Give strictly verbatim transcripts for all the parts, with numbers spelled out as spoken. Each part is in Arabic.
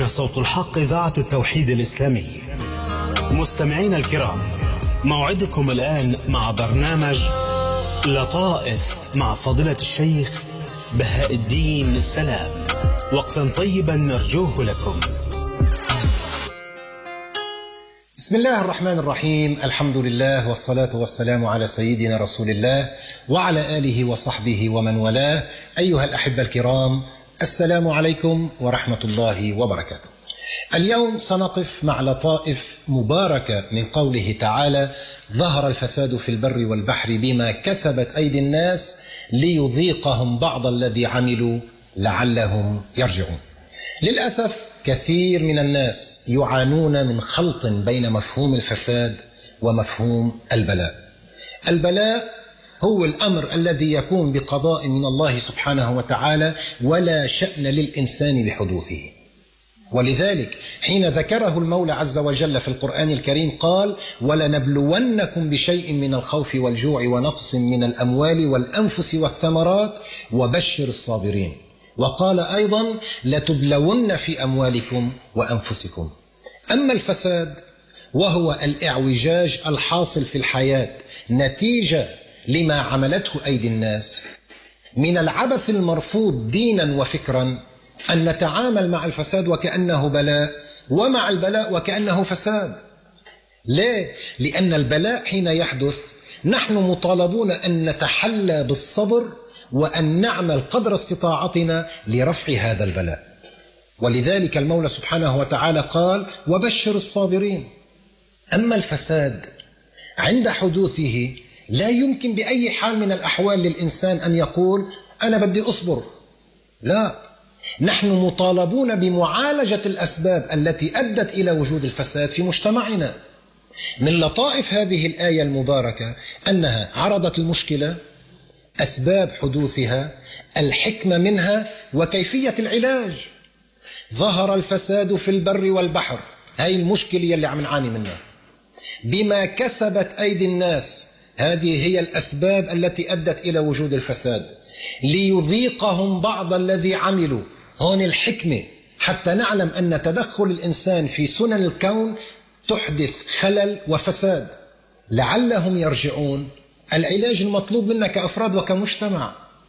هنا صوت الحق إذاعة التوحيد الإسلامي. مستمعين الكرام، موعدكم الآن مع برنامج لطائف مع فضيلة الشيخ بهاء الدين سلام. وقتا طيبا نرجوه لكم. بسم الله الرحمن الرحيم. الحمد لله والصلاة والسلام على سيدنا رسول الله وعلى آله وصحبه ومن والاه. أيها الأحبة الكرام، السلام عليكم ورحمة الله وبركاته. اليوم سنقف مع لطائف مباركة من قوله تعالى: ظهر الفساد في البر والبحر بما كسبت أيدي الناس ليذيقهم بعض الذي عملوا لعلهم يرجعون. للأسف كثير من الناس يعانون من خلط بين مفهوم الفساد ومفهوم البلاء. البلاء هو الأمر الذي يكون بقضاء من الله سبحانه وتعالى ولا شأن للإنسان بحدوثه، ولذلك حين ذكره المولى عز وجل في القرآن الكريم قال: ولنبلونكم بشيء من الخوف والجوع ونقص من الأموال والأنفس والثمرات وبشر الصابرين. وقال أيضا: لتبلون في أموالكم وأنفسكم. أما الفساد وهو الإعوجاج الحاصل في الحياة نتيجة لما عملته أيدي الناس من العبث المرفوض دينا وفكرا، أن نتعامل مع الفساد وكأنه بلاء ومع البلاء وكأنه فساد. ليه؟ لأن البلاء حين يحدث نحن مطالبون أن نتحلى بالصبر وأن نعمل قدر استطاعتنا لرفع هذا البلاء. ولذلك المولى سبحانه وتعالى قال: وبشر الصابرين. أما الفساد عند حدوثه لا يمكن بأي حال من الأحوال للإنسان أن يقول أنا بدي أصبر. لا، نحن مطالبون بمعالجة الأسباب التي أدت إلى وجود الفساد في مجتمعنا. من لطائف هذه الآية المباركة أنها عرضت المشكلة، أسباب حدوثها، الحكمة منها، وكيفية العلاج. ظهر الفساد في البر والبحر، هاي المشكلة اللي عم نعاني منها، بما كسبت أيدي الناس، هذه هي الأسباب التي أدت إلى وجود الفساد، ليذيقهم بعض الذي عملوا. هون الحكمة حتى نعلم أن تدخل الإنسان في سنن الكون تحدث خلل وفساد، لعلهم يرجعون. العلاج المطلوب منا كأفراد وكمجتمع.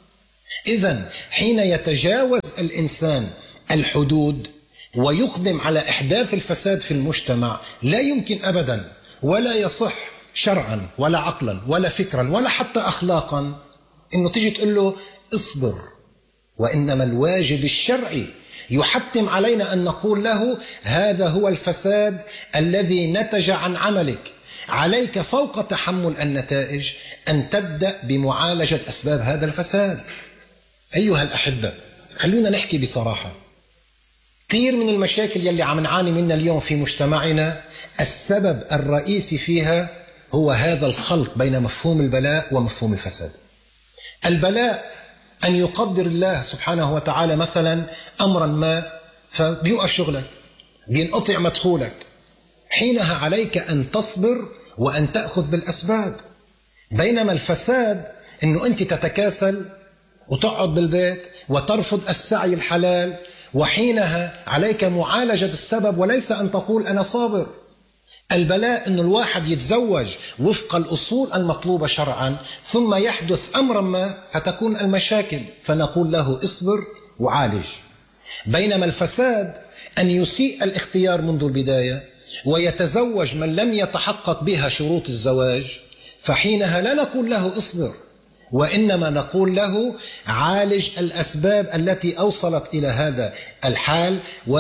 إذن حين يتجاوز الإنسان الحدود ويقدم على إحداث الفساد في المجتمع، لا يمكن أبدا ولا يصح شرعا ولا عقلا ولا فكرا ولا حتى أخلاقا إنه تيجي تقول له اصبر. وإنما الواجب الشرعي يحتم علينا أن نقول له هذا هو الفساد الذي نتج عن عملك، عليك فوق تحمل النتائج أن تبدأ بمعالجة أسباب هذا الفساد. أيها الأحبة، خلونا نحكي بصراحة. كثير من المشاكل يلي عم نعاني منها اليوم في مجتمعنا السبب الرئيسي فيها هو هذا الخلط بين مفهوم البلاء ومفهوم الفساد. البلاء أن يقدر الله سبحانه وتعالى مثلا أمرا ما فبيوقف شغلك، بينقطع مدخولك، حينها عليك أن تصبر وأن تأخذ بالأسباب. بينما الفساد أنه أنت تتكاسل وتقعد بالبيت وترفض السعي الحلال، وحينها عليك معالجة السبب وليس أن تقول أنا صابر. البلاء أن الواحد يتزوج وفق الأصول المطلوبة شرعا ثم يحدث أمرا ما فتكون المشاكل، فنقول له اصبر وعالج. بينما الفساد أن يسيء الاختيار منذ البداية ويتزوج من لم يتحقق بها شروط الزواج، فحينها لا نقول له اصبر، وإنما نقول له عالج الأسباب التي أوصلت إلى هذا الحال،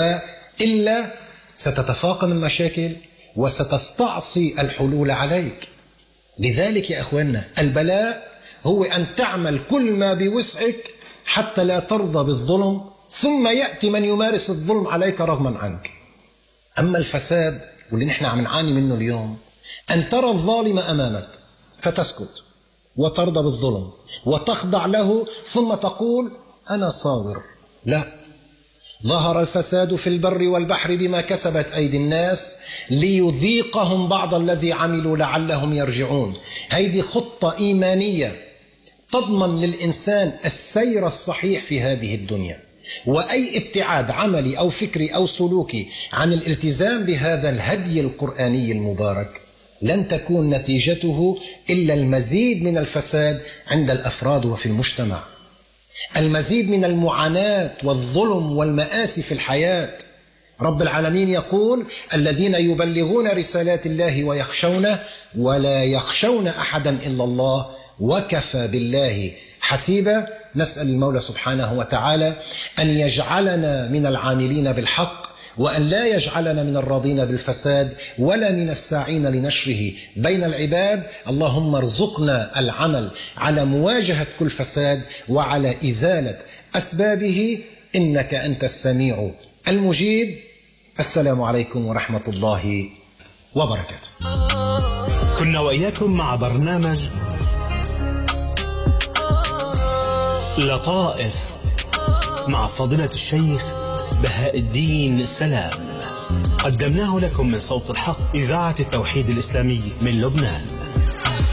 وإلا ستتفاقم المشاكل وستستعصي الحلول عليك. لذلك يا أخواننا، البلاء هو أن تعمل كل ما بوسعك حتى لا ترضى بالظلم، ثم يأتي من يمارس الظلم عليك رغما عنك. أما الفساد واللي نحن عم نعاني منه اليوم، أن ترى الظالم أمامك فتسكت وترضى بالظلم وتخضع له ثم تقول أنا صابر. لا، ظهر الفساد في البر والبحر بما كسبت أيدي الناس ليذيقهم بعض الذي عملوا لعلهم يرجعون. هذه خطة إيمانية تضمن للإنسان السير الصحيح في هذه الدنيا، وأي ابتعاد عملي أو فكري أو سلوكي عن الالتزام بهذا الهدي القرآني المبارك لن تكون نتيجته إلا المزيد من الفساد عند الأفراد وفي المجتمع، المزيد من المعاناة والظلم والمآسي في الحياة. رب العالمين يقول: الذين يبلغون رسالات الله ويخشونه ولا يخشون أحدا إلا الله وكفى بالله حسيبا. نسأل المولى سبحانه وتعالى أن يجعلنا من العاملين بالحق، وأن لا يجعلنا من الراضين بالفساد ولا من الساعين لنشره بين العباد. اللهم ارزقنا العمل على مواجهة كل فساد وعلى إزالة أسبابه، إنك أنت السميع المجيب. السلام عليكم ورحمة الله وبركاته. كنا وإياكم مع برنامج لطائف مع فضيلة الشيخ بهاء الدين سلام، قدمناه لكم من صوت الحق إذاعة التوحيد الإسلامي من لبنان.